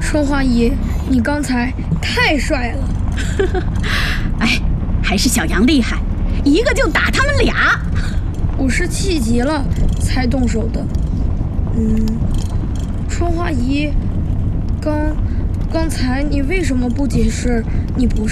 春花姨，你刚才太帅了。 哎，还是小杨厉害，一个就打他们俩。 我是气急了才动手的。春花姨，刚才你为什么不解释你不